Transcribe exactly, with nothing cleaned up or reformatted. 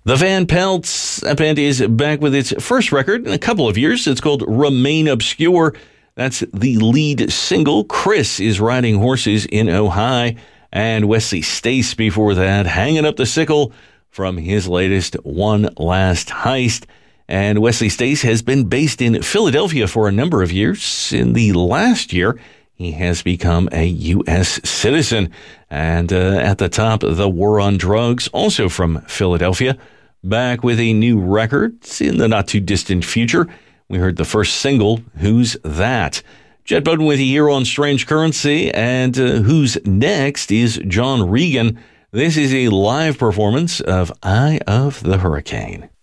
The Van Pelts band is back with its first record in a couple of years. It's called Remain Obscure. That's the lead single. Chris is riding horses in Ojai, and Wesley Stace before that, hanging up the sickle from his latest One Last Heist. And Wesley Stace has been based in Philadelphia for a number of years. In the last year, he has become a U S citizen. And uh, at the top, The War on Drugs, also from Philadelphia, back with a new record in the not-too-distant future. We heard the first single, Who's That? Jet Bowden with you here on Strange Currency, and uh, who's next is John Regan. This is a live performance of Eye of the Hurricane.